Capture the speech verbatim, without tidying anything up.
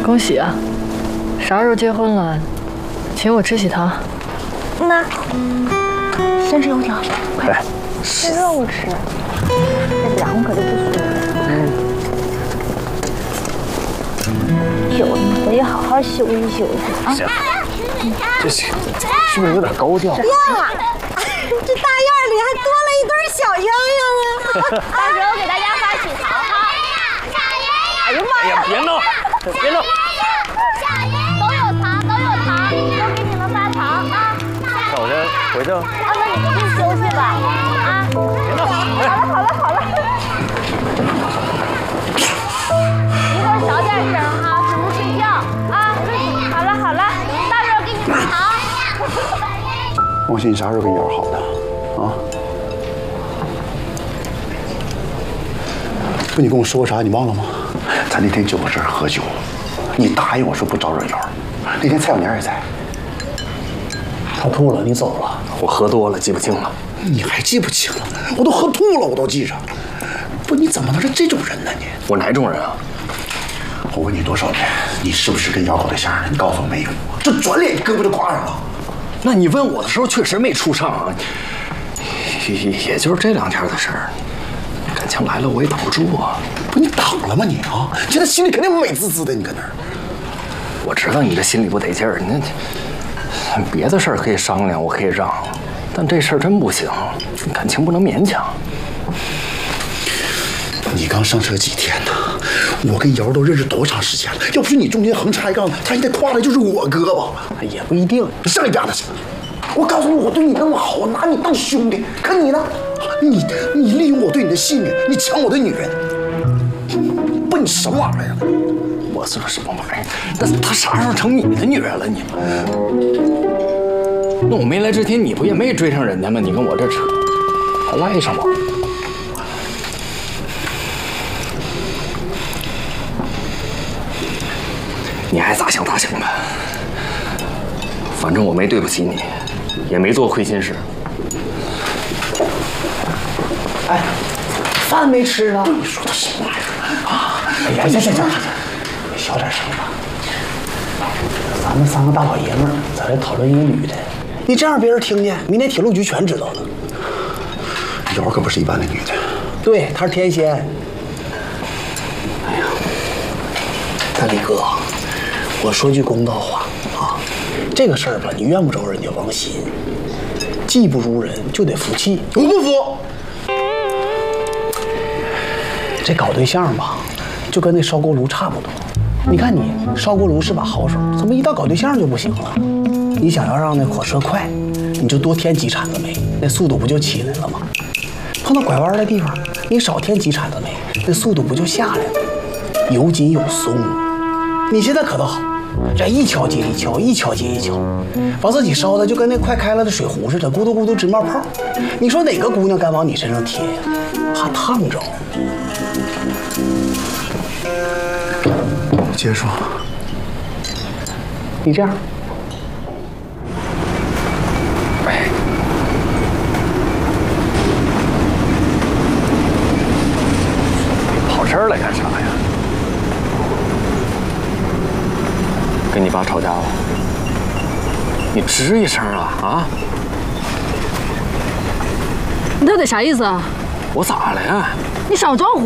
恭喜啊！啥时候结婚了？请我吃喜糖。 那先吃油条，快， 这肉吃，这凉可就不舒服。嗯，休息，我也好好休息休息啊。 行，这是是不是有点高调？ 呀，这大院里还多了一对小鸳鸯啊！到时候给大家发喜糖哈。哎呀妈呀！ 别闹，别闹。 都有糖，都有糖，都给你们发糖啊！ 那我先回去了。 啊，那你回去休息吧，啊！ 别闹！ 好了好了好了，一会儿小点声哈，准时睡觉啊！好了好了，到时候给你们糖。 王鑫，你啥时候跟瑶好的啊？不，你跟我说过啥？你忘了吗？咱那天就搁这儿喝酒。 你答应我说不招惹瑶，那天蔡小年也在。 他吐了，你走了。 我喝多了，记不清了。 你还记不清了？我都喝吐了，我都记着。不，你怎么能是这种人呢？你我哪种人啊？ 我问你多少遍，你是不是跟瑶搞对象呢？你告诉我没有。这转脸胳膊就挂上了。 那你问我的时候确实没处上啊。也也就是这两天的事儿，感情来了我也挡不住啊。 不，你挡了吗你啊？你现在心里肯定美滋滋的，你搁那儿。 我知道你这心里不得劲儿，你那别的事儿可以商量，我可以让，但这事儿真不行，感情不能勉强。 你刚上车几天呢？我跟瑶都认识多长时间了？要不是你中间横插一杠子，他现在挎的就是我胳膊。 也不一定， 你上一边子去！我告诉你，我对你那么好，我拿你当兄弟，可你呢？你你利用我对你的信任，你抢我的女人，不，你什么玩意儿啊？ 我说什么玩意儿？那他啥时候成你的女人了？你，那我没来之前，你不也没追上人家吗？你跟我这扯，还赖上我？你爱咋想咋想吧，反正我没对不起你，也没做亏心事。 哎，饭没吃呢？ 你说的什么玩意儿啊？ 哎呀，行行行行。 小点声吧，咱们三个大老爷们儿在这讨论一个女的，你这样别人听见，明天铁路局全知道了。 瑶可不是一般的女的， 对，她是天仙。哎呀，大力哥，我说句公道话啊，这个事儿吧，你怨不着人家王鑫，技不如人就得服气。 我不服。 这搞对象吧，就跟那烧锅炉差不多。 你看你烧锅炉是把好手，怎么一到搞对象就不行了？你想要让那火车快，你就多添几铲子煤，那速度不就起来了吗？碰到拐弯的地方，你少添几铲子煤，那速度不就下来了？有紧有松。你现在可倒好，这一敲接一敲，一敲接一敲，把自己烧的就跟那快开了的水壶似的，咕嘟咕嘟直冒泡。你说哪个姑娘敢往你身上贴呀？怕烫着。 接着说， 你这样， 哎，跑这儿来干啥呀？跟你爸吵架了？你吱一声啊啊！ 你到底啥意思啊？ 我咋了呀？ 你少装糊。